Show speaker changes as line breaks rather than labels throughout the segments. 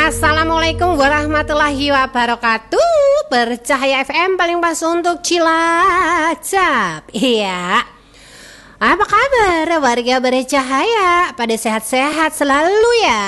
Assalamualaikum warahmatullahi wabarakatuh. Bercahaya FM paling pas untuk Cilacap. Iya. Apa kabar warga bercahaya? Pada sehat-sehat selalu ya.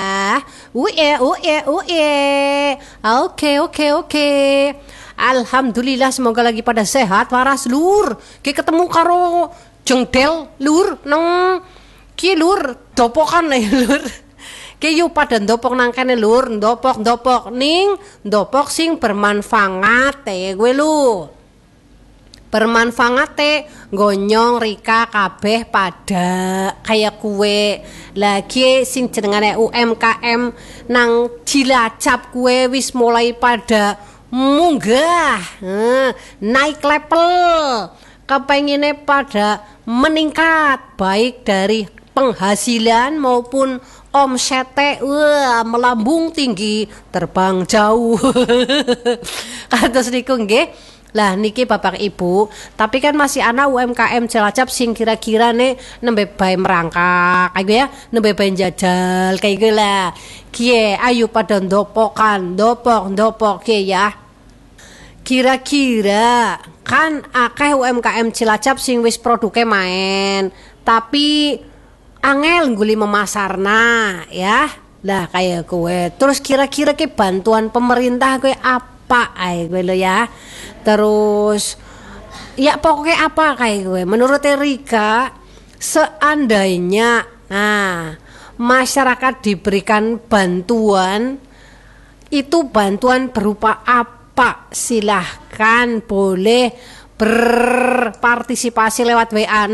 Oke. Alhamdulillah semoga lagi pada sehat waras lur. Ki ketemu karo jengdel lur nang ki lur dopokan lur. Kiyu pada ndopok nang kene lur, ndopok ning ndopok sing bermanfaat gue lu. Bermanfaat gonyong Rika kabeh pada kayak kue lagi sing jenengane UMKM nang Cilacap kue wis mulai pada munggah naik level kepengine pada meningkat baik dari penghasilan maupun omsete melambung tinggi terbang jauh. Kados niku nggih. Lah niki Bapak Ibu, tapi kan masih ana UMKM Cilacap sing kira-kira nih nembe bae merangkak kayak ya, nembe bae jajal kayak gitu lah. Kie ayo pada ndopokan, ndopok kie ya. Kira-kira kan akeh UMKM Cilacap sing wis produke main, tapi angel ngguli memasarna ya. Lah kayak gue. Terus kira-kira ke bantuan pemerintah gue apa gue lo ya. Terus ya pokoknya apa kayak gue. Menurut Rika seandainya masyarakat diberikan bantuan itu bantuan berupa apa? Silahkan boleh berpartisipasi lewat WA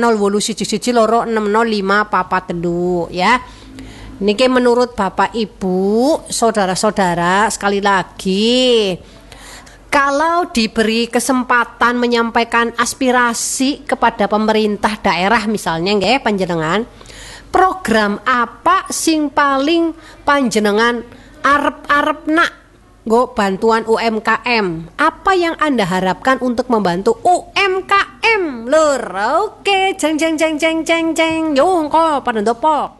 081160544 ya. Niki menurut Bapak Ibu, saudara-saudara sekali lagi, kalau diberi kesempatan menyampaikan aspirasi kepada pemerintah daerah misalnya nggih panjenengan, program apa sing paling panjenengan arep nak go bantuan UMKM. Apa yang Anda harapkan untuk membantu UMKM lur? Oke, jeng. Yo engko pada ndopok.